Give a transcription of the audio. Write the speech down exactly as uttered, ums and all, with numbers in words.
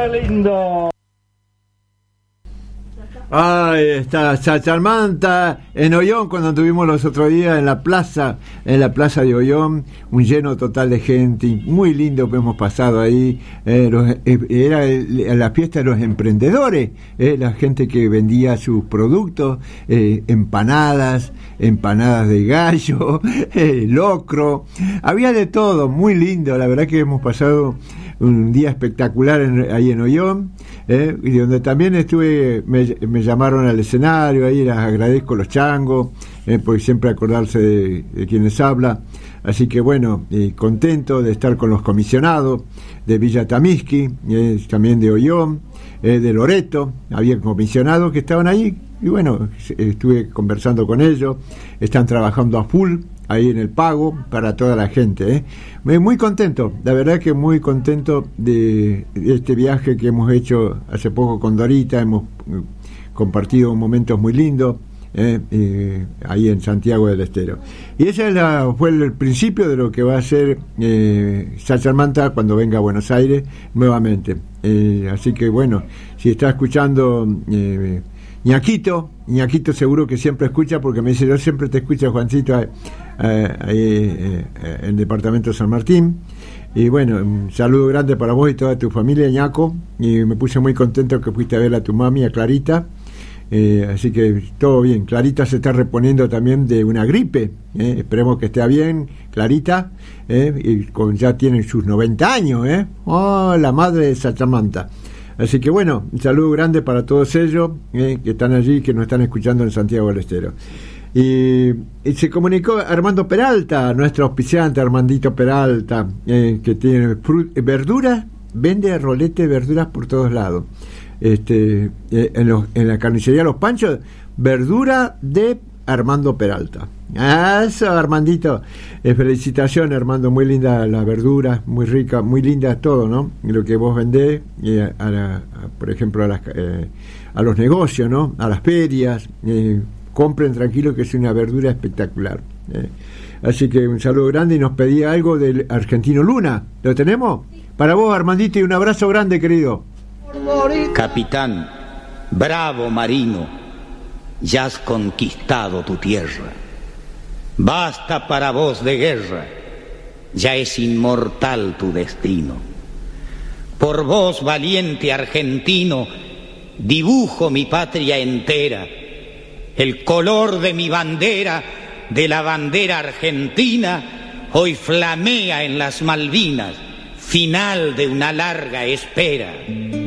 qué lindo. Ahí está, Sacharmanta en Ollón, cuando tuvimos los otros días en la plaza, en la plaza de Ollón, un lleno total de gente, muy lindo que hemos pasado ahí, eh, los, eh, era el, la fiesta de los emprendedores, eh, la gente que vendía sus productos, eh, empanadas, empanadas de gallo, eh, locro, había de todo, muy lindo, la verdad que hemos pasado un día espectacular en, ahí en Ollón, eh, y donde también estuve, me, me llamaron al escenario, ahí les agradezco los changos, eh, porque siempre acordarse de, de quienes habla, así que bueno, eh, contento de estar con los comisionados de Villa Tamisqui, eh, también de Ollón, eh, de Loreto, había comisionados que estaban ahí, y bueno, estuve conversando con ellos, están trabajando a full ahí en el pago para toda la gente, ¿eh? Muy contento, la verdad que muy contento de este viaje que hemos hecho hace poco con Dorita, hemos compartido momentos muy lindos, eh, eh, ahí en Santiago del Estero. Y ese es la, fue el principio de lo que va a ser eh, Sacharmanta cuando venga a Buenos Aires nuevamente. Eh, así que bueno, si está escuchando eh, Ñaquito, Ñaquito seguro que siempre escucha, porque me dice, yo siempre te escucho, Juancito, ahí eh, eh, eh, en el departamento de San Martín. Y bueno, un saludo grande para vos y toda tu familia, Ñaco, y me puse muy contento que fuiste a ver a tu mami, a Clarita, eh, así que todo bien. Clarita se está reponiendo también de una gripe, eh, esperemos que esté bien, Clarita, eh, y con, ya tiene sus noventa años, eh. Oh, la madre de Sacharmanta. Así que bueno, un saludo grande para todos ellos eh, que están allí, que nos están escuchando en Santiago del Estero. Y, y se comunicó Armando Peralta, nuestro auspiciante Armandito Peralta, eh, que tiene frut- verduras, vende rolete de verduras por todos lados. Este, eh, en, los, en la carnicería Los Panchos, verdura de Armando Peralta. Ah, eso, Armandito. Eh, felicitaciones, Armando, muy linda la verdura, muy rica, muy linda todo, ¿no? Lo que vos vendés, eh, a la, a, por ejemplo, a, las, eh, a los negocios, ¿no? A las ferias, eh, compren tranquilo que es una verdura espectacular. Eh. Así que un saludo grande, y nos pedía algo del Argentino Luna. ¿Lo tenemos? Para vos, Armandito, y un abrazo grande, querido. Capitán, bravo marino, ya has conquistado tu tierra. Basta para vos de guerra, ya es inmortal tu destino. Por vos, valiente argentino, dibujo mi patria entera, el color de mi bandera, de la bandera argentina, hoy flamea en las Malvinas, final de una larga espera.